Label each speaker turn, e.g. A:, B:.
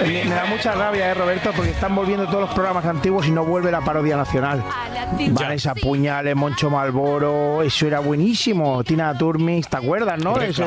A: Me da mucha rabia, Roberto, porque están volviendo todos los programas antiguos y no vuelve la parodia nacional. Vanessa Puñales, Moncho Malboro, eso era buenísimo. Tina Turmix, ¿te acuerdas, no? Eso